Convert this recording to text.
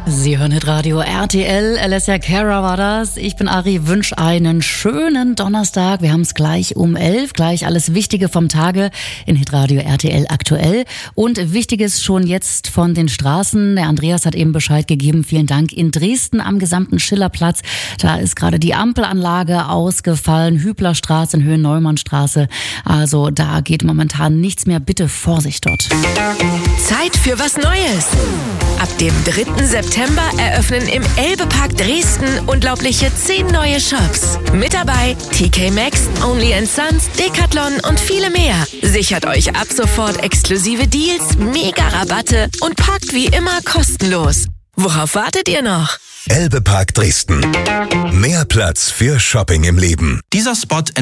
Sie hören Hitradio RTL, Alessia Cara war das. Ich bin Ari, wünsche einen schönen Donnerstag. Wir haben es gleich um 11, gleich alles Wichtige vom Tage in Hitradio RTL aktuell. Und Wichtiges schon jetzt von den Straßen. Der Andreas hat eben Bescheid gegeben, vielen Dank. In Dresden am gesamten Schillerplatz, da ist gerade die Ampelanlage ausgefallen. Hüblerstraße in Höhe Neumannstraße. Also da geht momentan nichts mehr. Bitte Vorsicht dort. Zeit für was Neues. Ab dem 3. September eröffnen im Elbe-Park Dresden unglaubliche 10 neue Shops. Mit dabei TK Maxx, Only & Sons, Decathlon und viele mehr. Sichert euch ab sofort exklusive Deals, mega Rabatte und parkt wie immer kostenlos. Worauf wartet ihr noch? Elbe-Park Dresden. Mehr Platz für Shopping im Leben. Dieser Spot